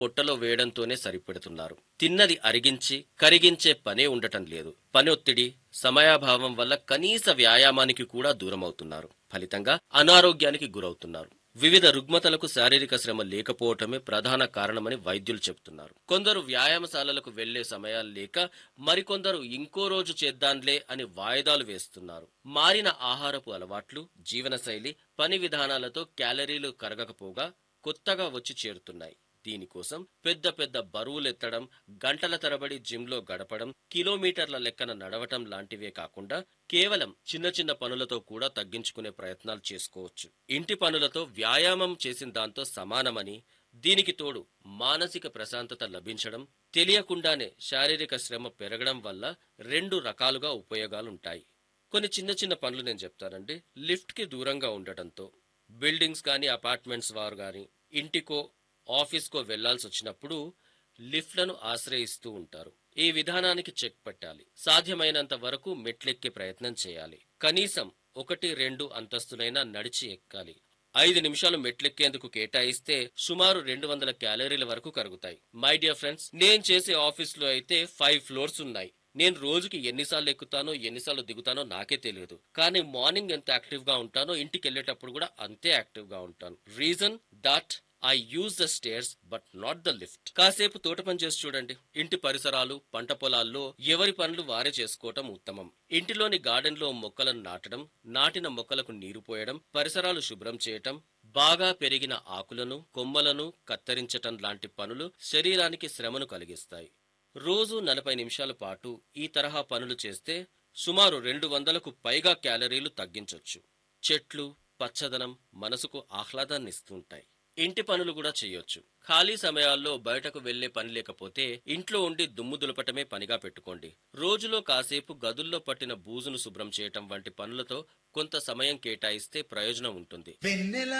పొట్టలో వేయడంతోనే సరిపెడుతున్నారు. తిన్నది అరిగించి కరిగించే పనే ఉండటం లేదు. పనొత్తిడి, సమయాభావం వల్ల కనీస వ్యాయామానికి కూడా దూరమవుతున్నారు. ఫలితంగా అనారోగ్యానికి గురవుతున్నారు. వివిధ రుగ్మతలకు శారీరక శ్రమ లేకపోవటమే ప్రధాన కారణమని వైద్యులు చెబుతున్నారు. కొందరు వ్యాయామశాలలకు వెళ్లే సమయాలు లేక మరికొందరు ఇంకో రోజు చేద్దాంలే అని వాయిదాలు వేస్తున్నారు. మారిన ఆహారపు అలవాట్లు, జీవనశైలి, పని విధానాలతో క్యాలరీలు కరగకపోగా కొత్తగా వచ్చి చేరుతున్నాయి. దీనికోసం పెద్ద పెద్ద బరువులెత్తడం, గంటల తరబడి జిమ్లో గడపడం, కిలోమీటర్ల లెక్కన నడవటం లాంటివే కాకుండా కేవలం చిన్న చిన్న పనులతో కూడా తగ్గించుకునే ప్రయత్నాలు చేసుకోవచ్చు. ఇంటి పనులతో వ్యాయామం చేసిన దాంతో సమానమని, దీనికి తోడు మానసిక ప్రశాంతత లభించడం, తెలియకుండానే శారీరక శ్రమ పెరగడం వల్ల రెండు రకాలుగా ఉపయోగాలుంటాయి. కొన్ని చిన్న చిన్న పనులు నేను చెప్తానండి. లిఫ్ట్కి దూరంగా ఉండటంతో బిల్డింగ్స్ కానీ అపార్ట్మెంట్స్ వారు కానీ ఇంటికో ఆఫీస్కో వెళ్లాల్సి వచ్చినప్పుడు లిఫ్ట్లను ఆశ్రయిస్తూ ఉంటారు. ఈ విధానానికి చెక్ పెట్టాలి. సాధ్యమైనంత వరకు మెట్లెక్కే ప్రయత్నం చేయాలి. కనీసం 1-2 అంతస్తులైనా నడిచి ఎక్కాలి. 5 నిమిషాలు మెట్లెక్కేందుకు కేటాయిస్తే సుమారు 200 క్యాలరీల వరకు కరుగుతాయి. మై డియర్ ఫ్రెండ్స్, నేను చేసే ఆఫీస్లో అయితే 5 ఫ్లోర్స్ ఉన్నాయి. నేను రోజుకి ఎన్నిసార్లు ఎక్కుతానో ఎన్నిసార్లు దిగుతానో నాకే తెలియదు. కానీ మార్నింగ్ ఎంత యాక్టివ్ గా ఉంటానో ఇంటికి వెళ్ళేటప్పుడు కూడా అంతే యాక్టివ్ గా ఉంటాను. Reason that I use the stairs but not the lift. కాసేపు తోట పని చేసి చూడండి. ఇంటి పరిసరాలు, పంట పొలాల్లో ఎవరి పనులు వారే చేసుకోవటం ఉత్తమం. ఇంటిలోని గార్డెన్ లో మొక్కలను నాటడం, నాటిన మొక్కలకు నీరు పోయడం, పరిసరాలు శుభ్రం చేయటం, బాగా పెరిగిన ఆకులను, కొమ్మలను కత్తిరించటం లాంటి పనులు శరీరానికి శ్రమను కలిగిస్తాయి. రోజు 40 నిమిషాల పాటు ఈ తరహా పనులు చేస్తే సుమారు 200కు పైగా క్యాలరీలు తగ్గించొచ్చు. చెట్లు, పచ్చదనం మనసుకు ఆహ్లాదాన్ని ఇస్తుంటాయి. ఇంటి పనులు కూడా చేయొచ్చు. ఖాళీ సమయాల్లో బయటకు వెళ్లే పని లేకపోతే ఇంట్లో ఉండి దుమ్ము దులపటమే పనిగా పెట్టుకోండి. రోజులో కాసేపు గదుల్లో పట్టిన బూజును శుభ్రం చేయటం వంటి పనులతో కొంత సమయం కేటాయిస్తే ప్రయోజనం ఉంటుంది.